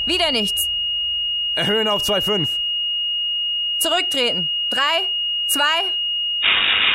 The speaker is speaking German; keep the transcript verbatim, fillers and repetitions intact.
Wieder nichts. Erhöhen auf zwei Komma fünf. Zurücktreten. Drei, zwei...